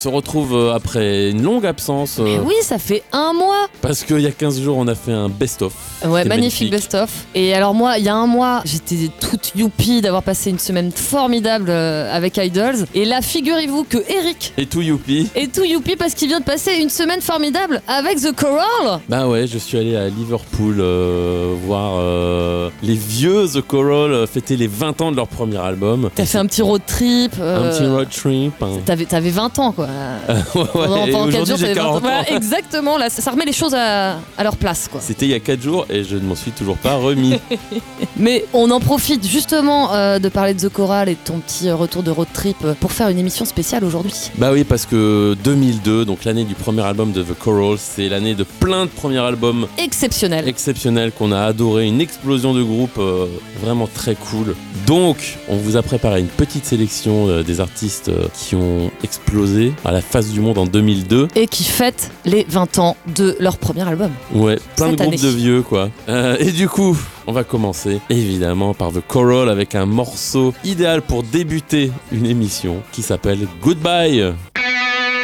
Se retrouve après une longue absence. Mais oui, ça fait un mois. Parce qu'il y a 15 jours, on a fait un best-of. Ouais, C'était magnifique best-of. Et alors moi, il y a un mois, j'étais toute youpi d'avoir passé une semaine formidable avec Idols. Et là, figurez-vous que Eric Et tout youpi. est tout youpi parce qu'il vient de passer une semaine formidable avec The Coral. Bah ouais, je suis allé à Liverpool voir les vieux The Coral fêter les 20 ans de leur premier album. T'as fait un petit road trip. Un petit road trip. T'avais 20 ans, quoi. Ouais, et Pendant 4 aujourd'hui jours, j'ai t'avais 20 ans. 40 ans. Voilà, exactement, là, ça remet les choses à leur place, quoi. C'était il y a 4 jours et je ne m'en suis toujours pas remis. Mais on en profite justement de parler de The Coral et de ton petit retour de road trip pour faire une émission spéciale aujourd'hui. Bah oui, parce que 2002, donc l'année du premier album de The Coral, c'est l'année de plein de premiers albums Exceptionnel. exceptionnels qu'on a adoré, une explosion de groupes vraiment très cool. Donc, on vous a préparé une petite sélection des artistes qui ont explosé à la face du monde en 2002. Et qui fêtent les 20 ans de leur premier album. Ouais, plein de Cette groupes année. de vieux quoi. Et du coup, on va commencer évidemment par The Coral avec un morceau idéal pour débuter une émission qui s'appelle Goodbye.